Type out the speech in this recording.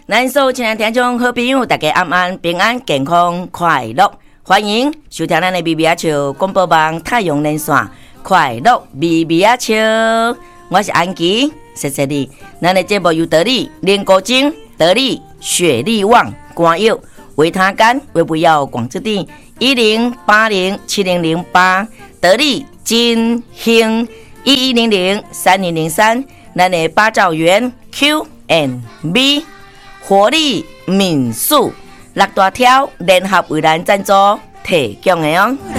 咱所有亲爱听众好朋友，大家安安平安健康快乐，欢迎收听咱的咪咪啊笑广播网太阳连线快乐咪咪啊笑，我是安琪，谢谢你。咱的节目由得力莲果精、得力雪力旺、官药、维他甘为不要广之地10807008，得力金兴11003003，咱的八兆元 Q&B。活力民宿6大条联合为咱赞助提供的哦。